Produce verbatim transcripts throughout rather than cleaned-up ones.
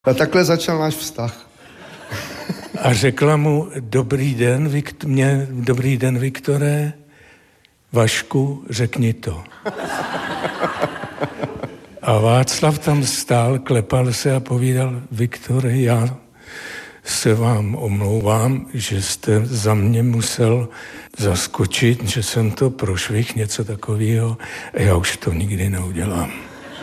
A takhle začal náš vztah. A řekla mu, dobrý den, Vikt- mě, dobrý den, Viktore, Vašku, řekni to. A Václav tam stál, klepal se a povídal, Viktore, já se vám omlouvám, že jste za mě musel zaskočit, že jsem to prošvih, něco takového, a já už to nikdy neudělám.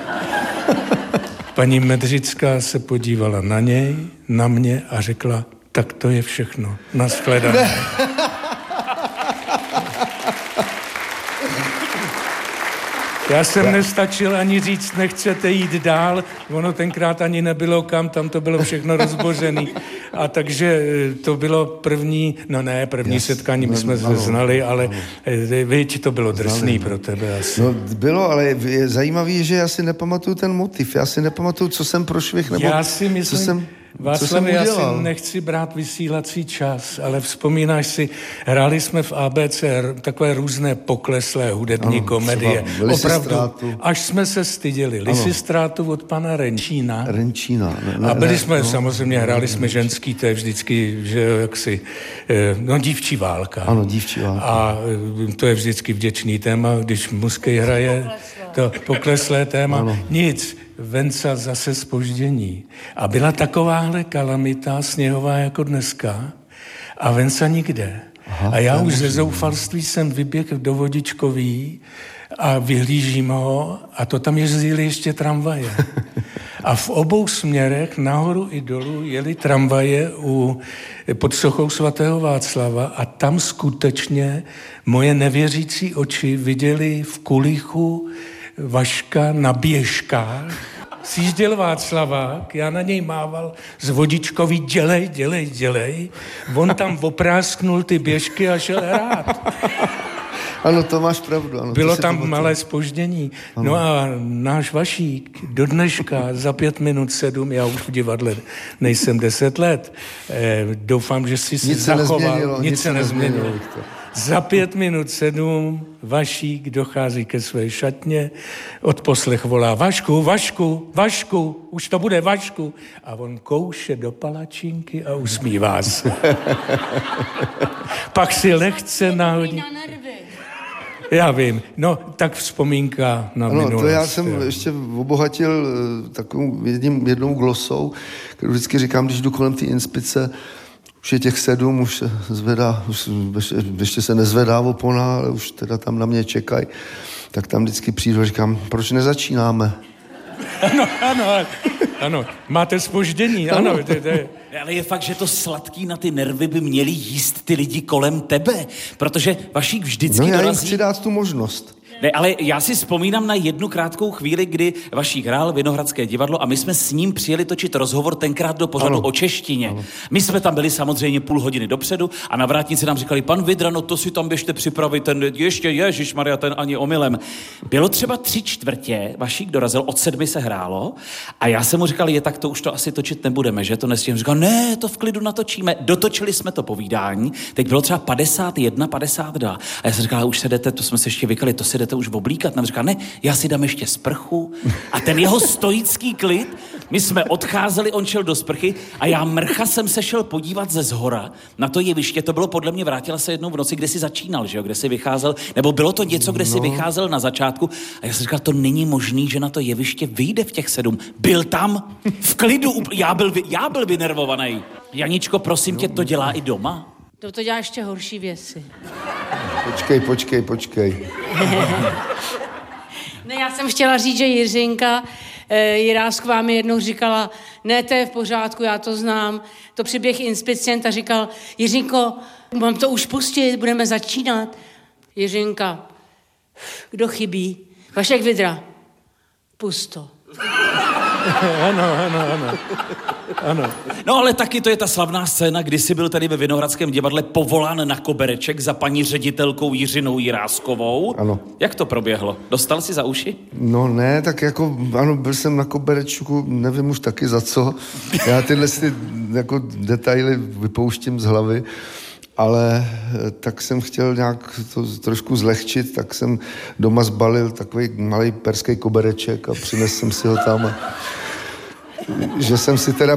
Paní Medřická se podívala na něj, na mě a řekla, tak to je všechno. Nashledanou. Já jsem nestačil ani říct, nechcete jít dál, ono tenkrát ani nebylo kam, tam to bylo všechno rozbořený. A takže to bylo první, no ne, první yes, setkání, my jsme se znali, ale víš, to bylo drsný pro tebe asi. No bylo, ale je zajímavý, že já si nepamatuju ten motiv, já si nepamatuju, co jsem prošvih, nebo já si myslím, co jsem... Václav, já si nechci brát vysílací čas, ale vzpomínáš si, hráli jsme v á bé cé takové různé pokleslé hudební ano, komedie. Opravdu, až jsme se styděli. Lisistrátu od pana Renčína. Renčína. Ne, ne, a byli jsme, ne, samozřejmě, hráli jsme ženský, to je vždycky, že jaksi, no dívčí válka. Ano, dívčí válka. A to je vždycky vděčný téma, když mužský hraje, to pokleslé téma. Ano. Nic. Venca zase zpoždění. A byla takováhle kalamita sněhová jako dneska a Venca nikde. Aha, a já už ze zoufalství jsem vyběhl do Vodičkový a vyhlížím ho a to tam jezdili ještě tramvaje. A v obou směrech nahoru i dolů jeli tramvaje u, pod sochou svatého Václava a tam skutečně moje nevěřící oči viděli v kulichu Vaška na běžkách. Sjížděl Václavák, já na něj mával z Vodičkový, dělej, dělej, dělej. On tam oprásknul ty běžky a šel hrát. Ano, to máš pravdu. Ano, bylo tam pamatuju. Malé zpoždění. Ano. No a náš Vašík do dneška za pět minut sedm, já už v divadle nejsem deset let. Eh, doufám, že jsi si nic zachoval. Se nezměnilo, nic se nezměnilo. nezměnilo Za pět minut sedm Vašík dochází ke své šatně, odposlech volá Vašku, Vašku, Vašku, už to bude Vašku. A on kouše do palačinky a usmívá se. Pak si lehce náhodí. Já vím, no tak vzpomínka na ano, minulost. To já jsem jo. ještě obohatil takovou jedním, jednou glosou, kterou vždycky říkám, když jdu kolem té inspice, už je těch sedm, už se zvedá, už ještě se nezvedá opona, ale už teda tam na mě čekají. Tak tam vždycky přijdu a říkám, proč nezačínáme? Ano, ano, ano, máte zpoždění, ano. ano. To, to je. Ale je fakt, že to sladký na ty nervy by měli jíst ty lidi kolem tebe, protože Vašík vždycky dorazí... No já dorazí... jim chci dát tu možnost. Ne, ale já si vzpomínám na jednu krátkou chvíli, kdy Vašík hrál Vinohradské divadlo a my jsme s ním přijeli točit rozhovor tenkrát do pořadu ano. o češtině. Ano. My jsme tam byli samozřejmě půl hodiny dopředu a na vrátnici nám říkali, pan Vidra, no to si tam běžte připravit, ten ještě ježišmarja, ten ani omylem. Bylo třeba tři čtvrtě, Vašík dorazil, od sedmi se hrálo a já jsem mu říkal, je tak to už to asi točit nebudeme, že to nestihnu. Říkal, ne, to v klidu natočíme. Dotočili jsme to povídání, teď bylo třeba padesát jedna, padesát dva. A já jsem říkal, už se jdete, to jsme se ještě vykali, to si jdete už oblíkat. Nám říká, ne, já si dám ještě sprchu. A ten jeho stoický klid, my jsme odcházeli, on šel do sprchy a já mrcha jsem se šel podívat ze zhora na to jeviště. To bylo podle mě, vrátila se jednou v noci, kde si začínal, že jo, kde si vycházel, nebo bylo to něco, kde no. si vycházel na začátku. A já jsem říkal, to není možný, že na to jeviště vyjde v těch sedm. Byl tam v klidu, já byl, já byl vynervovaný. Janičko, prosím no. tě, to dělá i doma? To to dělá ještě horší věci. Počkej, počkej, počkej. Ne, já jsem chtěla říct, že Jiřinka e, Jirásková mi jednou říkala, ne, to je v pořádku, já to znám. To přiběh inspicient a říkal, Jiřinko, mám to už pustit, budeme začínat. Jiřinka, kdo chybí? Vašek Vidra, pust to. Ano, ano, ano. Ano. No ale taky to je ta slavná scéna, kdy jsi byl tady ve Vinohradském divadle povolán na kobereček za paní ředitelkou Jiřinou Jiráskovou. Ano. Jak to proběhlo? Dostal jsi za uši? No ne, tak jako, ano, byl jsem na koberečku, nevím už taky za co. Já tyhle ty jako detaily vypouštím z hlavy. Ale tak jsem chtěl nějak to trošku zlehčit, tak jsem doma zbalil takový malý perský kobereček a přinesl jsem si ho tam. A, že jsem si teda